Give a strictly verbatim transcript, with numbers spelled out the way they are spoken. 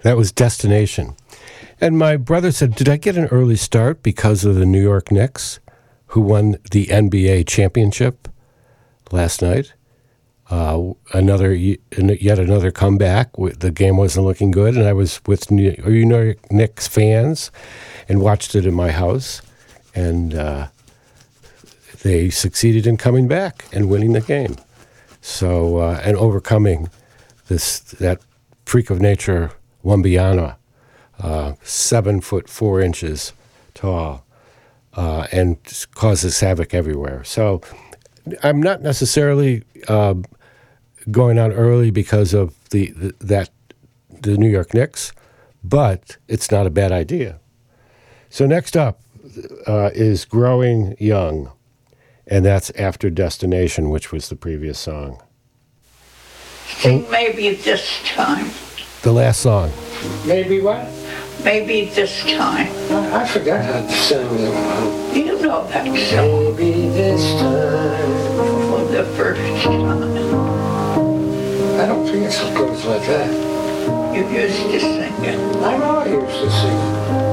That was Destination. And my brother said, did I get an early start because of the New York Knicks, who won the N B A championship last night? Uh, another yet another comeback. The game wasn't looking good, and I was with New York Knicks fans and watched it in my house, and uh, they succeeded in coming back and winning the game. So uh, and overcoming this that freak of nature, Wembanyama, uh, seven foot four inches tall, uh, and causes havoc everywhere. So I'm not necessarily uh, going on early because of the, the that the New York Knicks, but it's not a bad idea. So next up uh, is Growing Young, and that's after Destination, which was the previous song. Sing Maybe This Time. The last song. Maybe what? Maybe This Time. I, I forgot how to sing that one. You know that song. Maybe this time. For the first time. I don't think it's as good as like that. You used to sing it. I know I used to sing it.